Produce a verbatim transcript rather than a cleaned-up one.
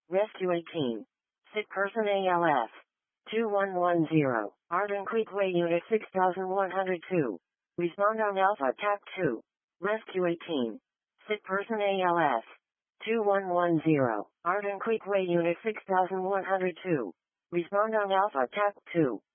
Rescue eighteen. Sick person A L S. two one one zero. Arden Creekway Unit six thousand one hundred two. Respond on Alpha T A C two. Rescue eighteen. Sick person A L S. two one one zero. Arden Creekway Unit six thousand one hundred two. Respond on Alpha T A C two.